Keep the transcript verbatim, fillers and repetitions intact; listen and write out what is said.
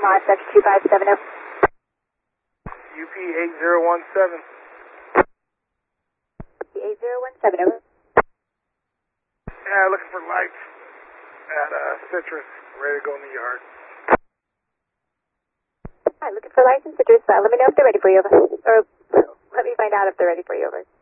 Omaha, Sector two five seven zero. U P eight zero one seven. eight zero one seven zero. Yeah, looking for lights at uh, Citrus, ready to go in the yard. Hi, looking for license citrus. Uh, let me know if they're ready for you, over. Or let me find out if they're ready for you, over.